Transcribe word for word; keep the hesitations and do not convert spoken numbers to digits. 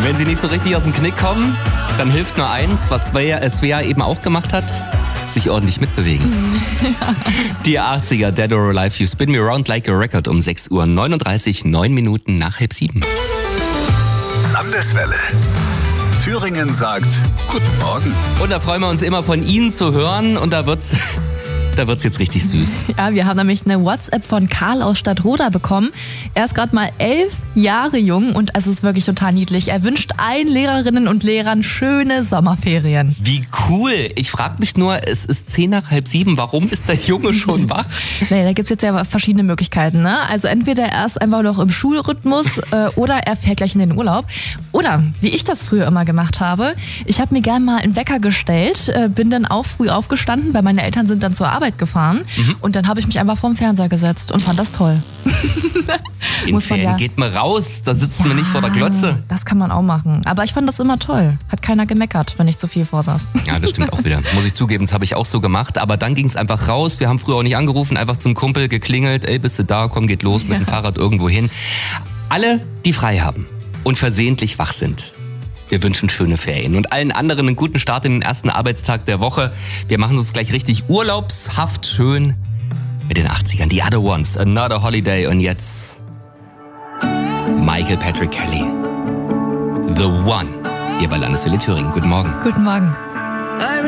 Wenn sie nicht so richtig aus dem Knick kommen, dann hilft nur eins, was Svea, äh, Svea eben auch gemacht hat, sich ordentlich mitbewegen. Ja. Die achtziger, Dead or Alive, You Spin Me Around Like a Record um sechs Uhr neununddreißig, neun Minuten nach halb sieben. Landeswelle. Thüringen sagt Guten Morgen. Und da freuen wir uns immer von Ihnen zu hören und da wird's... Da wird's jetzt richtig süß. Ja, wir haben nämlich eine WhatsApp von Karl aus Stadtroda bekommen. Er ist gerade mal elf Jahre jung und es ist wirklich total niedlich. Er wünscht allen Lehrerinnen und Lehrern schöne Sommerferien. Wie cool. Ich frage mich nur, es ist zehn nach halb sieben. Warum ist der Junge schon wach? Nee, da gibt's jetzt ja verschiedene Möglichkeiten, ne? Also entweder er ist einfach noch im Schulrhythmus äh, oder er fährt gleich in den Urlaub. Oder, wie ich das früher immer gemacht habe, ich habe mir gern mal einen Wecker gestellt, äh, bin dann auch früh aufgestanden, weil meine Eltern sind dann zur Arbeit gefahren mhm. und dann habe ich mich einfach vorm Fernseher gesetzt und fand das toll. In Ferien ja. geht man raus, da sitzt ja, man nicht vor der Glotze. Das kann man auch machen. Aber ich fand das immer toll. Hat keiner gemeckert, wenn ich zu viel vorsaß. Ja, das stimmt auch wieder. Muss ich zugeben, das habe ich auch so gemacht. Aber dann ging es einfach raus. Wir haben früher auch nicht angerufen, einfach zum Kumpel geklingelt. Ey, bist du da? Komm, geht los mit ja. dem Fahrrad irgendwo hin. Alle, die frei haben und versehentlich wach sind. Wir wünschen schöne Ferien und allen anderen einen guten Start in den ersten Arbeitstag der Woche. Wir machen uns gleich richtig urlaubshaft schön mit den achtzigern. Die Other Ones, Another Holiday und jetzt Michael Patrick Kelly. The One. Hier bei Landeswelle Thüringen. Guten Morgen. Guten Morgen.